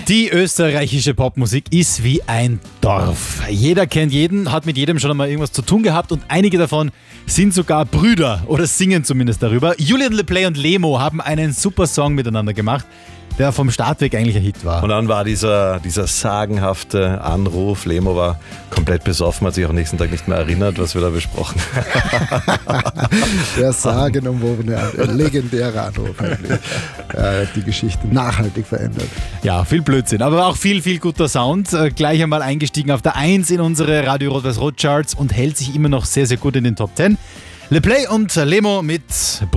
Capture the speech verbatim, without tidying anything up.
Die österreichische Popmusik ist wie ein Dorf. Jeder kennt jeden, hat mit jedem schon einmal irgendwas zu tun gehabt und einige davon sind sogar Brüder oder singen zumindest darüber. Julian LePlay und Lemo haben einen super Song miteinander gemacht, der vom Start weg eigentlich ein Hit war. Und dann war dieser, dieser sagenhafte Anruf. Lemo war komplett besoffen, hat sich auch am nächsten Tag nicht mehr erinnert, was wir da besprochen haben. Der sagenumwobene, legendäre Anruf eigentlich. Ja, die Geschichte nachhaltig verändert. Ja, viel Blödsinn, aber auch viel, viel guter Sound. Äh, gleich einmal eingestiegen auf der eins in unsere Radio Rot-Weiß Rot Charts und hält sich immer noch sehr, sehr gut in den Top zehn. LePlay und Lemo mit